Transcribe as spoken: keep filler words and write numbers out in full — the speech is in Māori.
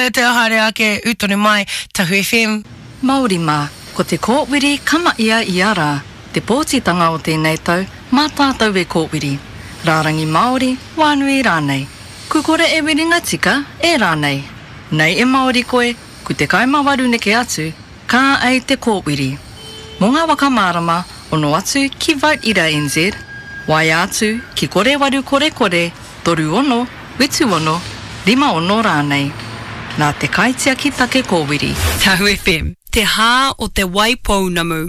te te ahare ake utone mai, Tahu F M. Māori mā, ko te kōwiri kama ia i ara, te pōtitanga o tēnei tau, mā tātou e kōwiri. Rārangi Māori, wānui rānei. Kukore e wiringa tika, e rānei. Nei e Māori koe, ku te kaimawaru neke atu, kā ei te kōwiri. Mō ngā waka mārama, ono atu ki Vote Ira N Z, wai atu ki kore waru kore kore, toru ono, wetu ono, lima ono rānei. Nā te kaitia ki take kōwiri. Tahu F M, te hā o te waipounamu.